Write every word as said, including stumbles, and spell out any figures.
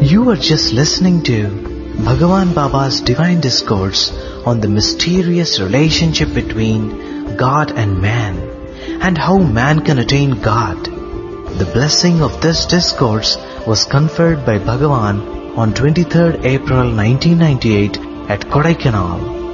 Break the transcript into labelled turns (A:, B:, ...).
A: You are just listening to Bhagavan Baba's Divine Discourse on the mysterious relationship between God and man, and how man can attain God. The blessing of this discourse was conferred by Bhagavan on twenty-third April nineteen ninety-eight at Kodaikanal.